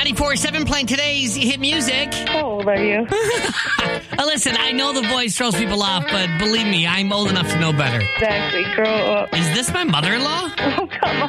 94.7 playing today's hit music. How old are you? Listen, I know the voice throws people off, but believe me, I'm old enough to know better. Exactly. Grow up. Is this my mother-in-law? Oh, come